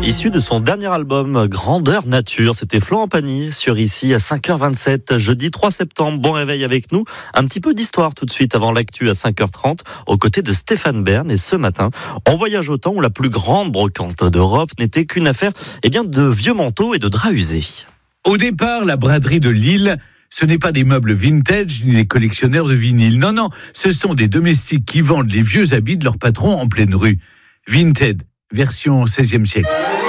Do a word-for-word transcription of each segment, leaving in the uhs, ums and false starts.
Issu de son dernier album Grandeur Nature, c'était Florent Pagny sur Ici à cinq heures vingt-sept, jeudi trois septembre. Bon réveil avec nous. Un petit peu d'histoire tout de suite avant l'actu à cinq heures trente, aux côtés de Stéphane Bern. Et ce matin, on voyage au temps où la plus grande brocante d'Europe n'était qu'une affaire eh bien, de vieux manteaux et de draps usés. Au départ, la braderie de Lille, ce n'est pas des meubles vintage ni des collectionneurs de vinyles. Non, non, ce sont des domestiques qui vendent les vieux habits de leur patron en pleine rue. Vinted, version seizième siècle.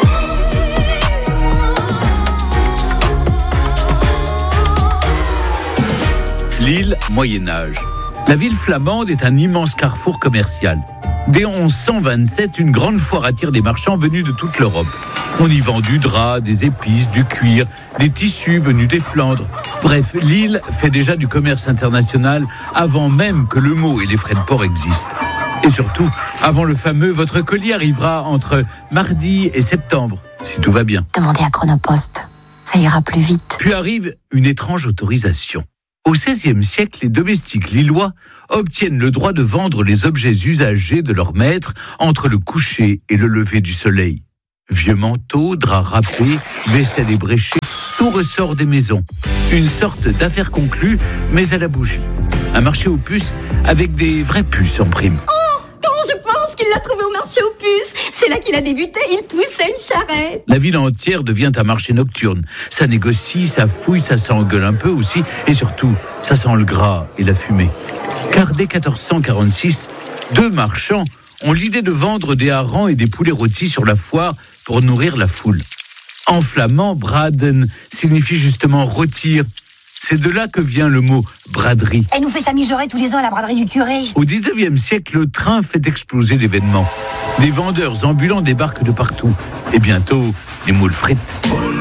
Lille, Moyen-Âge. La ville flamande est un immense carrefour commercial. Dès onze cent vingt-sept, une grande foire attire des marchands venus de toute l'Europe. On y vend du drap, des épices, du cuir, des tissus venus des Flandres. Bref, Lille fait déjà du commerce international avant même que le mot et les frais de port existent. Et surtout, avant le fameux « votre colis arrivera entre mardi et septembre », si tout va bien. Demandez à Chronopost, ça ira plus vite. Puis arrive une étrange autorisation. Au seizième siècle, les domestiques lillois obtiennent le droit de vendre les objets usagés de leur maître entre le coucher et le lever du soleil. Vieux manteaux, draps râpés, vaisselle ébréchée, tout ressort des maisons. Une sorte d'affaire conclue, mais à la bougie. Un marché aux puces avec des vraies puces en prime. Je pense qu'il l'a trouvé au marché aux puces. C'est là qu'il a débuté, il poussait une charrette. La ville entière devient un marché nocturne. Ça négocie, ça fouille, ça s'engueule un peu aussi. Et surtout, ça sent le gras et la fumée. Car dès quatorze cent quarante-six, deux marchands ont l'idée de vendre des harengs et des poulets rôtis sur la foire pour nourrir la foule. En flamand, braden signifie justement rôtir. C'est de là que vient le mot braderie. Elle nous fait sa mijaurée tous les ans à la braderie du curé. Au dix-neuvième siècle, le train fait exploser l'événement. Des vendeurs ambulants débarquent de partout. Et bientôt, les moules frites.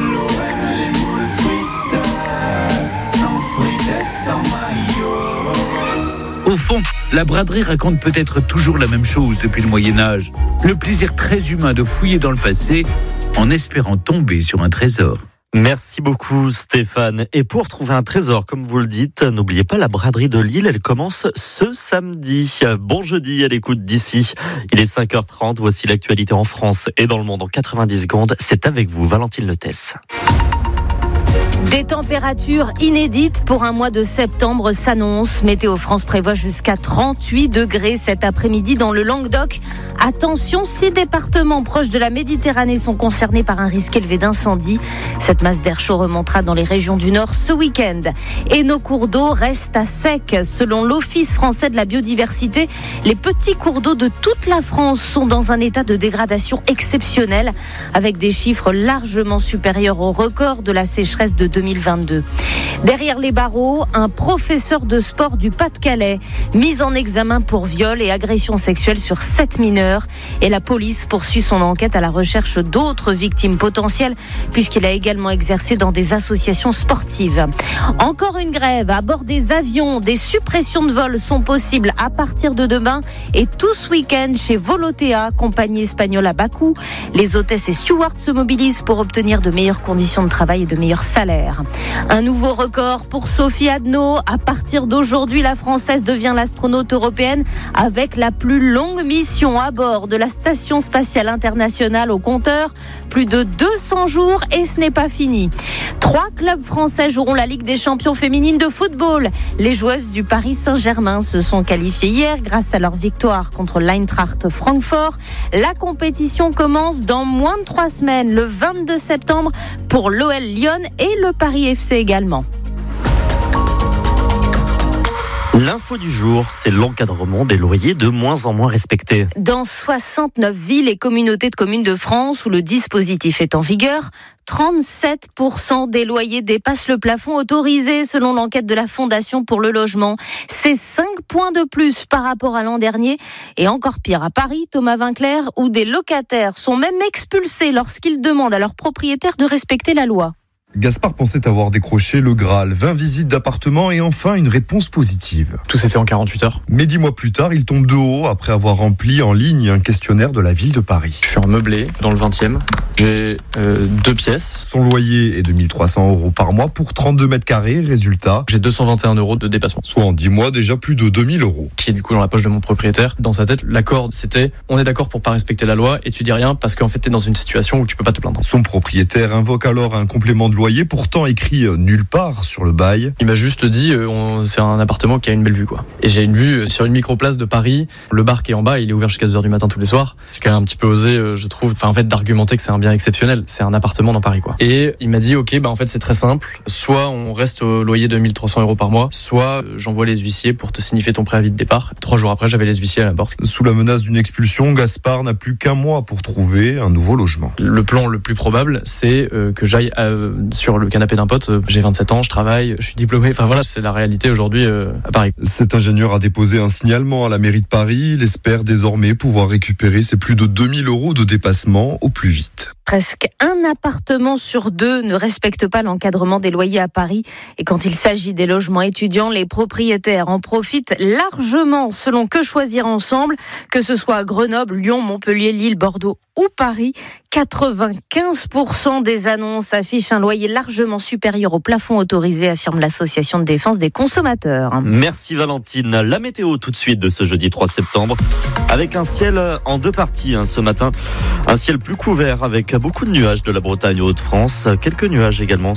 Au fond, la braderie raconte peut-être toujours la même chose depuis le Moyen-Âge. Le plaisir très humain de fouiller dans le passé en espérant tomber sur un trésor. Merci beaucoup Stéphane. Et pour trouver un trésor, comme vous le dites, n'oubliez pas la braderie de Lille, elle commence ce samedi. Bon jeudi à l'écoute d'Ici. Il est cinq heures trente, voici l'actualité en France et dans le monde en quatre-vingt-dix secondes. C'est avec vous, Valentine Letès. Des températures inédites pour un mois de septembre s'annoncent. Météo France prévoit jusqu'à trente-huit degrés cet après-midi dans le Languedoc. Attention, six départements proches de la Méditerranée sont concernés par un risque élevé d'incendie. Cette masse d'air chaud remontera dans les régions du Nord ce week-end. Et nos cours d'eau restent à sec. Selon l'Office français de la biodiversité, les petits cours d'eau de toute la France sont dans un état de dégradation exceptionnel, avec des chiffres largement supérieurs au record de la sécheresse de deux mille vingt-deux. Derrière les barreaux, un professeur de sport du Pas-de-Calais, mis en examen pour viol et agression sexuelle sur sept mineurs. Et la police poursuit son enquête à la recherche d'autres victimes potentielles, puisqu'il a également exercé dans des associations sportives. Encore une grève à bord des avions. Des suppressions de vols sont possibles à partir de demain et tout ce week-end chez Volotea, compagnie espagnole à bas coût. Les hôtesses et stewards se mobilisent pour obtenir de meilleures conditions de travail et de meilleurs salaires. Un nouveau record pour Sophie Adno. À partir d'aujourd'hui, la Française devient l'astronaute européenne avec la plus longue mission à bord de la Station spatiale internationale au compteur. Plus de deux cents jours et ce n'est pas fini. Trois clubs français joueront la Ligue des champions féminines de football. Les joueuses du Paris Saint-Germain se sont qualifiées hier grâce à leur victoire contre l'Eintracht Francfort. La compétition commence dans moins de trois semaines, le vingt-deux septembre, pour l'O L Lyon et le Paris F C également. L'info du jour, c'est l'encadrement des loyers de moins en moins respectés. Dans soixante-neuf villes et communautés de communes de France où le dispositif est en vigueur, trente-sept pour cent des loyers dépassent le plafond autorisé selon l'enquête de la Fondation pour le logement. C'est cinq points de plus par rapport à l'an dernier. Et encore pire à Paris, Thomas Vinclair, où des locataires sont même expulsés lorsqu'ils demandent à leurs propriétaires de respecter la loi. Gaspard pensait avoir décroché le Graal, vingt visites d'appartements et enfin une réponse positive. Tout s'est fait en quarante-huit heures. Mais dix mois plus tard, il tombe de haut après avoir rempli en ligne un questionnaire de la ville de Paris. Je suis en meublé dans le vingtième. J'ai euh, deux pièces. Son loyer est de mille trois cents euros par mois pour trente-deux mètres carrés. Résultat, j'ai deux cent vingt et un euros de dépassement. Soit en dix mois déjà plus de deux mille euros. Qui est du coup dans la poche de mon propriétaire. Dans sa tête, l'accord c'était on est d'accord pour pas respecter la loi et tu dis rien parce qu'en fait t'es dans une situation où tu peux pas te plaindre. Son propriétaire invoque alors un complément de loyer pourtant écrit nulle part sur le bail. Il m'a juste dit euh, on, c'est un appartement qui a une belle vue quoi. Et j'ai une vue sur une microplace de Paris. Le bar qui est en bas, il est ouvert jusqu'à deux heures du matin tous les soirs. C'est quand même un petit peu osé, euh, je trouve. Enfin en fait d'argumenter que c'est un bien exceptionnel. C'est un appartement dans Paris quoi. Et il m'a dit ok bah en fait c'est très simple. Soit on reste au loyer de mille trois cents euros par mois, soit j'envoie les huissiers pour te signifier ton préavis de départ. Trois jours après, j'avais les huissiers à la porte. Sous la menace d'une expulsion, Gaspard n'a plus qu'un mois pour trouver un nouveau logement. Le plan le plus probable, c'est euh, que j'aille euh, sur le canapé d'un pote. J'ai vingt-sept ans, je travaille, je suis diplômé. Enfin voilà, c'est la réalité aujourd'hui euh, à Paris. Cet ingénieur a déposé un signalement à la mairie de Paris. Il espère désormais pouvoir récupérer ses plus de deux mille euros de dépassement au plus vite. Presque un appartement sur deux ne respecte pas l'encadrement des loyers à Paris. Et quand il s'agit des logements étudiants, les propriétaires en profitent largement selon Que Choisir Ensemble, que ce soit à Grenoble, Lyon, Montpellier, Lille, Bordeaux ou Paris. quatre-vingt-quinze pour cent des annonces affichent un loyer largement supérieur au plafond autorisé, affirme l'association de défense des consommateurs. Merci Valentine. La météo tout de suite de ce jeudi trois septembre, avec un ciel en deux parties hein, ce matin. Un ciel plus couvert avec beaucoup de nuages de la Bretagne aux Hauts-de-France, quelques nuages également